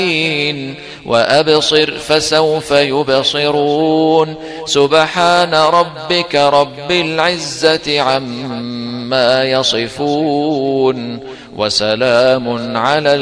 وأبصر فسوف يبصرون. سبحان ربك رب العزة عما يصفون، وسلام على